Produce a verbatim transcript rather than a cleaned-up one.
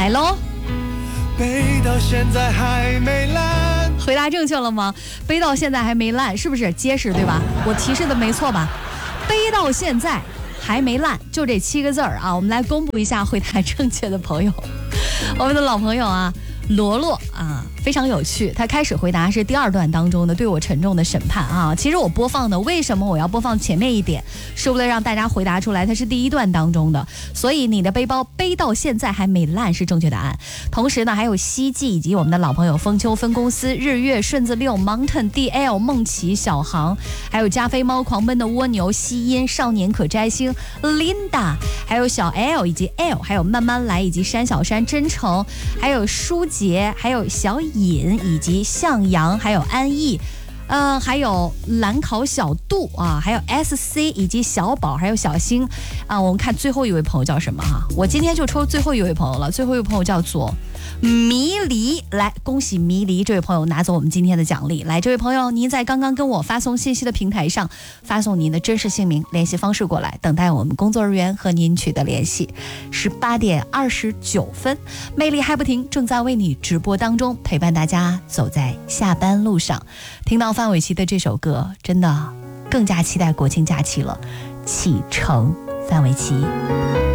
来喽。 背到现在还没烂， 回答正确了吗？背到现在还没烂，是不是结实对吧？我提示的没错吧？背到现在还没烂，就这七个字儿啊。我们来公布一下回答正确的朋友，我们的老朋友啊，罗罗啊，非常有趣。他开始回答是第二段当中的对我沉重的审判啊。其实我播放的，为什么我要播放前面一点，是为了让大家回答出来，它是第一段当中的。所以你的背包背到现在还没烂是正确答案。同时呢，还有希冀以及我们的老朋友风秋分公司、日月、顺子六、Mountain D L、梦琪、小航，还有加菲猫、狂奔的蜗牛、西音、少年可摘星、Linda， 还有小 L 以及 L， 还有慢慢来以及山小山、真诚，还有舒杰，还有小尹以及向阳，还有安逸。呃，还有蓝考小杜啊，还有 S C 以及小宝，还有小星啊。我们看最后一位朋友叫什么哈？我今天就抽最后一位朋友了，最后一位朋友叫做迷离。来，恭喜迷离这位朋友拿走我们今天的奖励。来，这位朋友，您在刚刚跟我发送信息的平台上发送您的真实姓名、联系方式过来，等待我们工作人员和您取得联系。十八点二十九分，魅力还不停，正在为你直播当中，陪伴大家走在下班路上。听到范玮琪的这首歌，真的更加期待国庆假期了。启程，范玮琪。